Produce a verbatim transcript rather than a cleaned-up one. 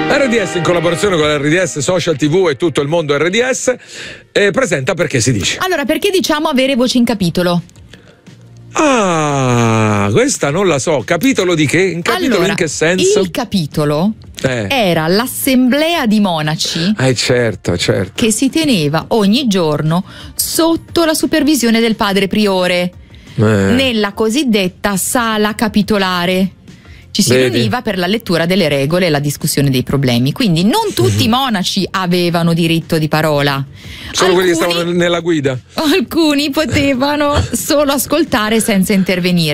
R D S in collaborazione con R D S Social tivù e tutto il mondo R D S eh, presenta Perché si dice. Allora, perché diciamo avere voce in capitolo? Ah, questa non la so. Capitolo di che? In capitolo allora, in che senso? Il capitolo eh. era l'assemblea di monaci eh, certo, certo. che si teneva ogni giorno sotto la supervisione del padre priore eh. nella cosiddetta sala capitolare. Ci si Vedi. riuniva per la lettura delle regole e la discussione dei problemi, quindi non tutti i monaci avevano diritto di parola. Solo alcuni, quelli che stavano nella guida. Alcuni potevano solo ascoltare senza intervenire.